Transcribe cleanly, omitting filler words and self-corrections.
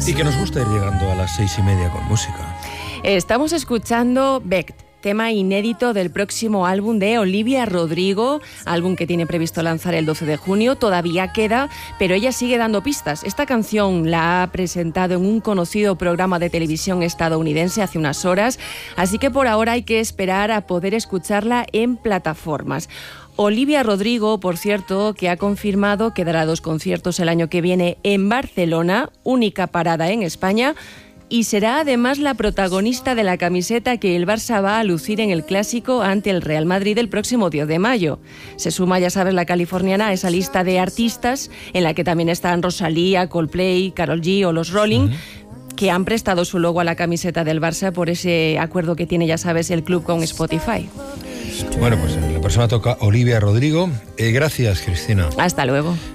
días. Y que nos gusta ir llegando a las 6:30 con música. Estamos escuchando Becked, tema inédito del próximo álbum de Olivia Rodrigo, álbum que tiene previsto lanzar el 12 de junio. Todavía queda, pero ella sigue dando pistas. Esta canción la ha presentado en un conocido programa de televisión estadounidense hace unas horas, así que por ahora hay que esperar a poder escucharla en plataformas. Olivia Rodrigo, por cierto, que ha confirmado que dará 2 conciertos el año que viene en Barcelona, única parada en España, y será además la protagonista de la camiseta que el Barça va a lucir en el Clásico ante el Real Madrid el próximo 10 de mayo. Se suma, ya sabes, la californiana a esa lista de artistas en la que también están Rosalía, Coldplay, Karol G o los Rolling, que han prestado su logo a la camiseta del Barça por ese acuerdo que tiene, ya sabes, el club con Spotify. Bueno, pues la próxima toca Olivia Rodrigo. Gracias, Cristina. Hasta luego.